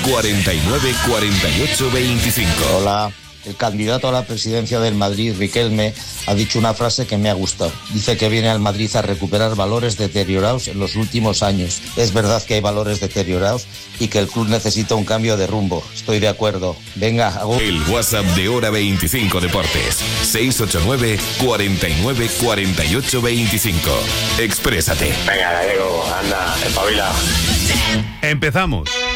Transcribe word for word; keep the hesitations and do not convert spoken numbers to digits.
cuarenta y nueve, cuarenta y ocho, veinticinco. Hola. El candidato a la presidencia del Madrid, Riquelme, ha dicho una frase que me ha gustado. Dice que viene al Madrid a recuperar valores deteriorados en los últimos años. Es verdad que hay valores deteriorados y que el club necesita un cambio de rumbo. Estoy de acuerdo. Venga, hago... El WhatsApp de Hora veinticinco Deportes. seis ocho nueve, cuarenta y nueve, cuarenta y ocho, veinticinco. Exprésate. Venga, Gallego, anda, espabila. Empezamos.